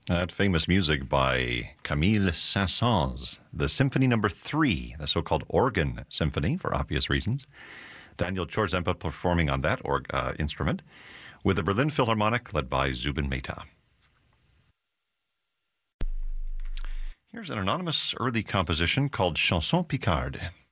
That famous music by Camille Saint-Saëns, the Symphony No. 3, the so-called organ symphony, for obvious reasons. Daniel Chorzempa performing on that instrument, with the Berlin Philharmonic led by Zubin Mehta. Here's an anonymous early composition called Chanson Picarde.